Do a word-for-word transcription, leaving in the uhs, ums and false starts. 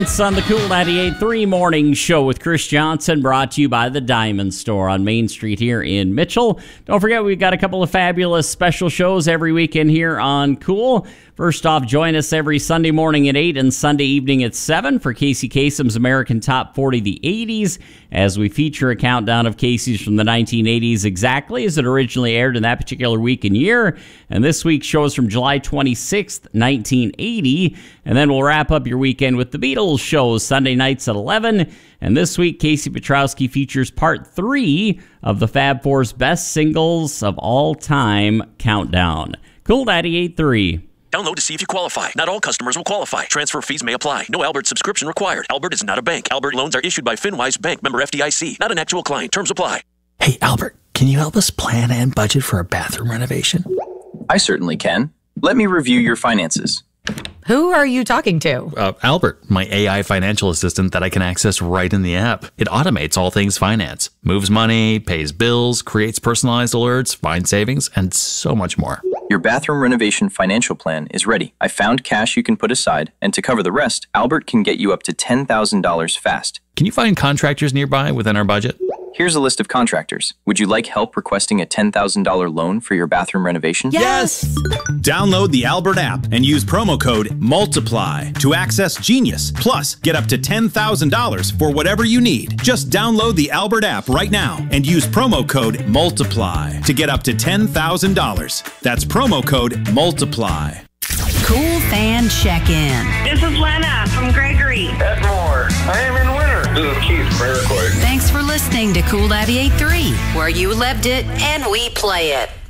It's on the Cool ninety-eight point three Morning Show with Chris Johnson, brought to you by the Diamond Store on Main Street here in Mitchell. Don't forget, we've got a couple of fabulous special shows every weekend here on Cool. First off, join us every Sunday morning at eight and Sunday evening at seven for Casey Kasem's American Top forty, the eighties, as we feature a countdown of Casey's from the nineteen eighties exactly as it originally aired in that particular week and year. And this week's show is from July twenty-sixth, nineteen eighty. And then we'll wrap up your weekend with the Beatles shows Sunday nights at eleven. And this week, Casey Petrowski features part three of the Fab Four's best singles of all time countdown. Cool ninety-eight point three. Download to see if you qualify. Not all customers will qualify. Transfer fees may apply. No Albert subscription required. Albert is not a bank. Albert loans are issued by FinWise Bank, member F D I C. Not an actual client. Terms apply. Hey, Albert, can you help us plan and budget for a bathroom renovation? I certainly can. Let me review your finances. Who are you talking to? Uh, Albert, my A I financial assistant that I can access right in the app. It automates all things finance, moves money, pays bills, creates personalized alerts, finds savings, and so much more. Your bathroom renovation financial plan is ready. I found cash you can put aside, and to cover the rest, Albert can get you up to ten thousand dollars fast. Can you find contractors nearby within our budget? Here's a list of contractors. Would you like help requesting a ten thousand dollars loan for your bathroom renovation? Yes! Download the Albert app and use promo code MULTIPLY to access Genius. Plus, get up to ten thousand dollars for whatever you need. Just download the Albert app right now and use promo code MULTIPLY to get up to ten thousand dollars. That's promo code MULTIPLY. Cool Fan Check-In. This is Lena from Gregory. Ed Moore. I am in winter. This is Keith from Iroquois. Thanks for listening to Cool ninety-eight point three, where you lived it and we play it.